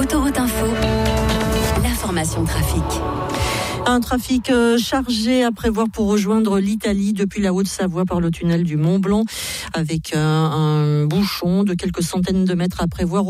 Autoroute Info, l'information trafic. Un trafic chargé à prévoir pour rejoindre l'Italie depuis la Haute-Savoie par le tunnel du Mont-Blanc, avec un bouchon de quelques centaines de mètres à prévoir